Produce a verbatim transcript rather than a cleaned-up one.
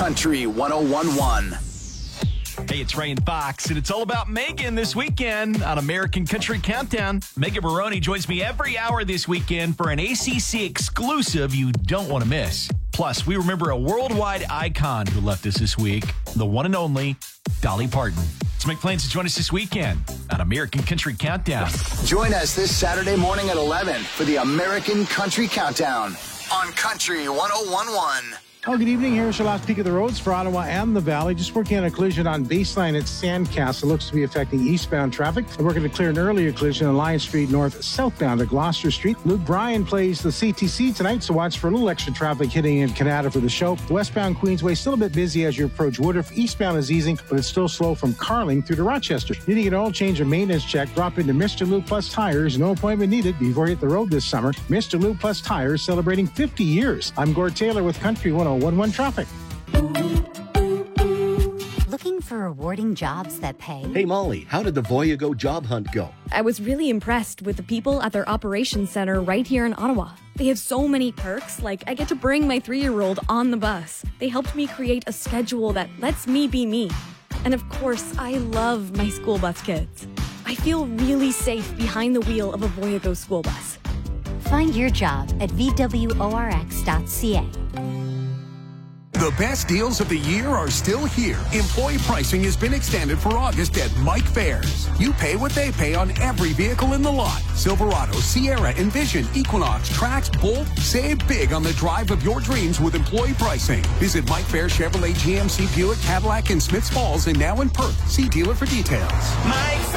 Country one oh one point one. Hey, it's Ray and Fox, and it's all about Megan this weekend on American Country Countdown. Megan Maroney joins me every hour this weekend for an A C C exclusive you don't want to miss. Plus, we remember a worldwide icon who left us this week, the one and only Dolly Parton. Let's make plans to join us this weekend on American Country Countdown. Join us this Saturday morning at eleven for the American Country Countdown on Country one oh one point one. Oh, good evening. Here's your last peek of the roads for Ottawa and the Valley. Just working on a collision on Baseline at Sandcastle. Looks to be affecting eastbound traffic. We're working to clear an earlier collision on Lion Street North southbound to Gloucester Street. Luke Bryan plays the C T C tonight, so watch for a little extra traffic hitting in Canada for the show. Westbound Queensway still a bit busy as you approach Woodruff. Eastbound is easing, but it's still slow from Carling through to Rochester. Needing an oil change or maintenance check, drop into Mister Lube Plus Tires. No appointment needed before you hit the road this summer. Mister Lube Plus Tires celebrating fifty years. I'm Gord Taylor with Country one oh one point one Traffic. Looking for rewarding jobs that pay? Hey, Molly, how did the Voyago job hunt go? I was really impressed with the people at their operations center right here in Ottawa. They have so many perks, like I get to bring my three-year-old on the bus. They helped me create a schedule that lets me be me. And of course, I love my school bus kids. I feel really safe behind the wheel of a Voyago school bus. Find your job at v w o r x dot c a. The best deals of the year are still here. Employee pricing has been extended for August at Mike Fairs. You pay what they pay on every vehicle in the lot. Silverado, Sierra, Envision, Equinox, Trax, Bolt. Save big on the drive of your dreams with employee pricing. Visit Mike Fairs Chevrolet, G M C, Buick, Cadillac, and Smiths Falls, and now in Perth. See dealer for details. Mike